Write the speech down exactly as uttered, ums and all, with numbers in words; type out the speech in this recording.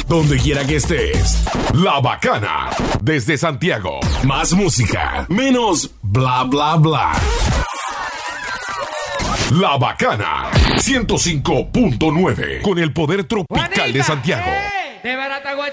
donde quiera que estés. La Bacana, desde Santiago. Más música, menos bla bla bla. La Bacana, ciento cinco punto nueve, con el poder tropical Juanita, de Santiago. Eh, de barata